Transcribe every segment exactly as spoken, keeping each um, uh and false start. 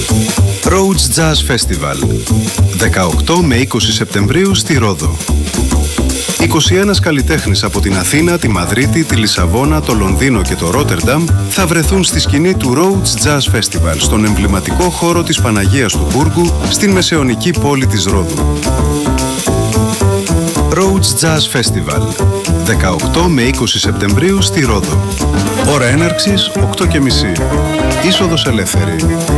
Rhodes Jazz Festival, δεκαοκτώ με είκοσι Σεπτεμβρίου στη Ρόδο. είκοσι ένα καλλιτέχνες από την Αθήνα, τη Μαδρίτη, τη Λισαβόνα, το Λονδίνο και το Ρότερνταμ θα βρεθούν στη σκηνή του Rhodes Jazz Festival στον εμβληματικό χώρο της Παναγίας του Μπούργου στην μεσαιωνική πόλη της Ρόδου. Rhodes Jazz Festival, δεκαοκτώ με είκοσι Σεπτεμβρίου στη Ρόδο. Ώρα έναρξης οκτώ και μισή. Είσοδος ελεύθερη.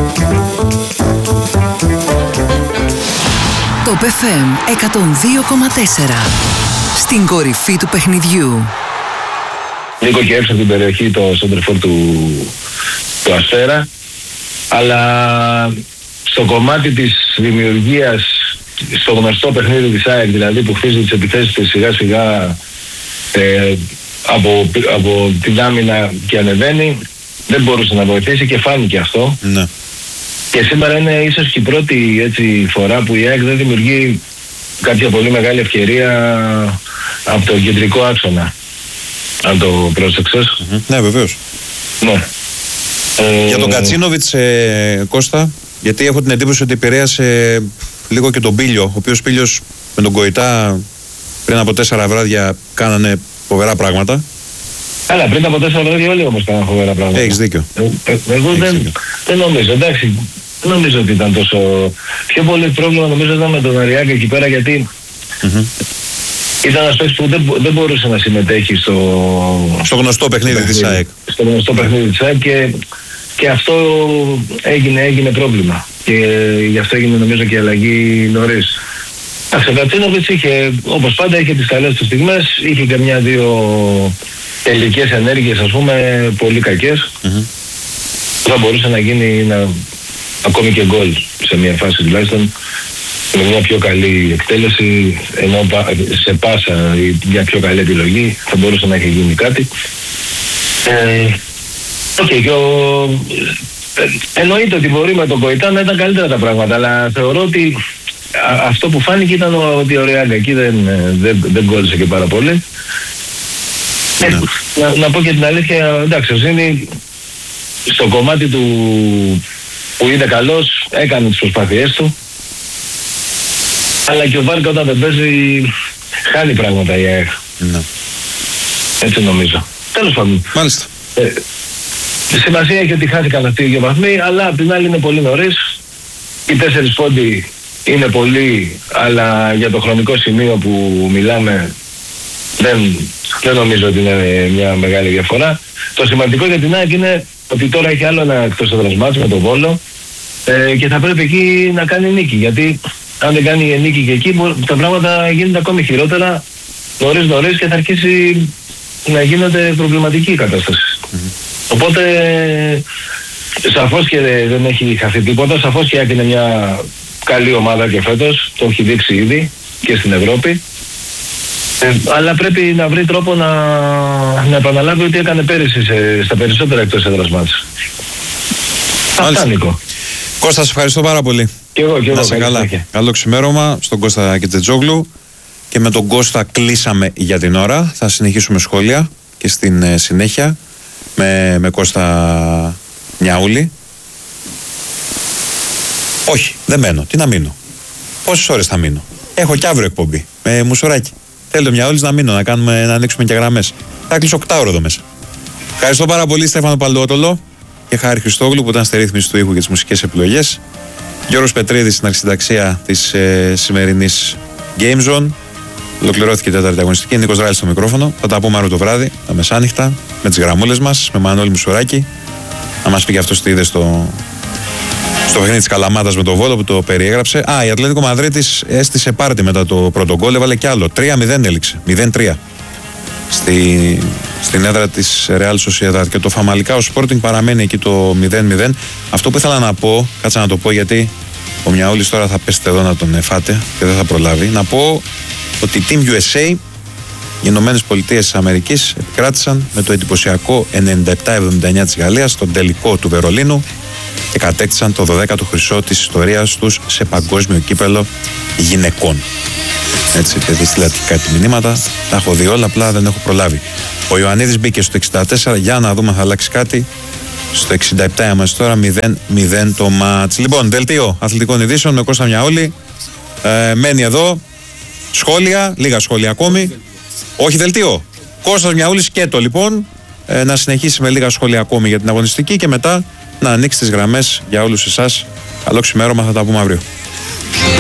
Το Π Φ Εμ εκατόν δύο κόμμα τέσσερα. Στην κορυφή του παιχνιδιού. Νίκο και έξω από την περιοχή το σέντερφορ του, του Αστέρα, αλλά στο κομμάτι της δημιουργίας, στο γνωστό παιχνίδι της ΑΕΚ, δηλαδή που χτίζει τις επιθέσεις της σιγά σιγά ε, από, από την άμυνα και ανεβαίνει, δεν μπορούσε να βοηθήσει και φάνηκε αυτό. Ναι. Και σήμερα είναι ίσως και η πρώτη έτσι, φορά που η ΑΕΚ δεν δημιουργεί κάποια πολύ μεγάλη ευκαιρία από το κεντρικό άξονα. Αν το πρόσεξες. Mm-hmm. Ναι, βεβαίως. Ναι. Ε, Για τον Κατσίνοβιτς, ε, Κώστα, γιατί έχω την εντύπωση ότι επηρέασε λίγο και τον Πίλιο, ο οποίος Πίλιος με τον Κοϊτά πριν από τέσσερα βράδια κάνανε φοβερά πράγματα. Αλλά πριν από τέσσερα βράδια όλοι όμως κάνανε φοβερά πράγματα. Έχεις δίκιο. Ε, ε, εγώ Έχεις δεν, δίκιο. δεν νομίζω, εντάξει. Δεν νομίζω ότι ήταν τόσο... Πιο πολύ πρόβλημα νομίζω ήταν με τον Αριάκη εκεί πέρα, γιατί Mm-hmm. ήταν ένας παίκτης που δεν, δεν μπορούσε να συμμετέχει στο... Στο γνωστό παιχνίδι, παιχνίδι της ΑΕΚ. Στο γνωστό παιχνίδι της ΑΕΚ και, και αυτό έγινε, έγινε πρόβλημα. Και γι' αυτό έγινε νομίζω και η αλλαγή νωρίς. Ο Κατσίνοβιτς είχε, όπως πάντα, είχε τις καλές του στιγμές, είχε και μια-δύο τελικές ενέργειες, ας πούμε, πολύ κακές. Mm-hmm. Θα μπορούσε να γίνει να, ακόμη και γκολ σε μια φάση τουλάχιστον, με μια πιο καλή εκτέλεση, ενώ σε πάσα ή μια πιο καλή επιλογή θα μπορούσε να έχει γίνει κάτι. Ε, okay, και ο, ε, εννοείται ότι μπορεί με τον Κοϊτά να ήταν καλύτερα τα πράγματα, αλλά θεωρώ ότι α, αυτό που φάνηκε ήταν ότι ο Ρεάλ εκεί δεν, δεν, δεν κόλλησε και πάρα πολύ. Ναι. Ε, να, να πω και την αλήθεια, εντάξει, ο Ζήνη στο κομμάτι του που είναι καλός έκανε τις προσπάθειές του, αλλά και ο Βάρκα όταν δεν παίζει χάνει πράγματα η ΑΕΚ. Ναι. Έτσι νομίζω. Τέλος πάντων. Μάλιστα. Ε, σημασία έχει ότι χάθηκαν αυτοί οι δύο βαθμοί, αλλά απ' την άλλη είναι πολύ νωρίς. Οι τέσσερις πόντοι είναι πολύ, αλλά για το χρονικό σημείο που μιλάμε δεν, δεν νομίζω ότι είναι μια μεγάλη διαφορά. Το σημαντικό για την ΑΕΚ είναι ότι τώρα έχει άλλο ένα εκτός έδρας μάτς με τον Βόλο ε, και θα πρέπει εκεί να κάνει νίκη, γιατί αν δεν κάνει νίκη και εκεί τα πράγματα γίνονται ακόμη χειρότερα νωρίς νωρίς και θα αρχίσει να γίνεται προβληματική η κατάσταση. Mm-hmm. Οπότε σαφώς και δεν έχει χαθεί τίποτα, σαφώς και είναι μια καλή ομάδα και φέτος, το έχει δείξει ήδη και στην Ευρώπη. Ε, αλλά πρέπει να βρει τρόπο να, να επαναλάβει ότι έκανε πέρυσι σε, στα περισσότερα εκτός έδρας μάτς. Αυτά, Νίκο. Κώστα, σε ευχαριστώ πάρα πολύ. Και εγώ, και εγώ. Να σε καλά. Καλό ξημέρωμα στον Κώστα Κιτζετζόγλου. Και με τον Κώστα κλείσαμε για την ώρα. Θα συνεχίσουμε σχόλια και στην ε, συνέχεια με, με Κώστα Νιάουλη. Όχι, δεν μένω. Τι να μείνω. Πόσες ώρες θα μείνω. Έχω κι αύριο εκπομπή με Μουσοράκι. Θέλω μια όλης να μείνω, να, κάνουμε, να ανοίξουμε και γραμμές. Θα κλείσω οκτώ εδώ μέσα. Ευχαριστώ πάρα πολύ Στέφανο Παλαιότολο και Χάρη Χριστόγλου που ήταν στη ρύθμιση του ήχου και τις μουσικές επιλογές. Γιώργος Πετρίδης στην αρχισυνταξία της ε, σημερινής Game Zone. Ολοκληρώθηκε η τέταρτη αγωνιστική. Νίκος Ράλης στο μικρόφωνο. Θα τα πούμε αύριο το βράδυ, τα μεσάνυχτα, με τις γραμμούλες μας, με Μανώλη Μουσοράκι. Να μας πει και αυτός τι είδε στο, στο παιχνίδι της Καλαμάτας με τον Βόλο που το περιέγραψε. Α, η Ατλέτικο Μαδρίτης έστησε πάρτι μετά το πρώτο γκολ, έβαλε κι άλλο. τρία μηδέν έληξε. μηδέν τρία. Στη, στην έδρα της Real Sociedad. Και το Φαμαλικάο Sporting παραμένει εκεί το μηδέν μηδέν. Αυτό που ήθελα να πω, κάτσα να το πω γιατί ο Μιαούλης τώρα θα πέσετε εδώ να τον φάτε και δεν θα προλάβει. Να πω ότι η Team γιου ες έι, οι Ηνωμένες Πολιτείες της Αμερικής, επικράτησαν με το εντυπωσιακό ενενήντα επτά εβδομήντα εννιά της Γαλλίας στον τελικό του Βερολίνου και κατέκτησαν το δωδέκατο χρυσό της ιστορίας τους σε παγκόσμιο κύπελο γυναικών. Έτσι, παιδί, στείλατε κάτι μηνύματα. Τα έχω δει όλα, απλά δεν έχω προλάβει. Ο Ιωαννίδης μπήκε στο εξήντα τέσσερα. Για να δούμε αν θα αλλάξει κάτι. Στο εξήντα επτά είμαστε τώρα, μηδέν μηδέν το μάτς. Λοιπόν, δελτίο αθλητικών ειδήσεων με Κώστα Μιαόλη. Ε, μένει εδώ. Σχόλια, λίγα σχόλια ακόμη. Όχι δελτίο. Κώστας Μιαούλης και το λοιπόν. Ε, να συνεχίσει με λίγα σχόλια ακόμη για την αγωνιστική και μετά να ανοίξει τις γραμμές για όλους εσάς. Καλό ξημέρωμα, θα τα πούμε αύριο.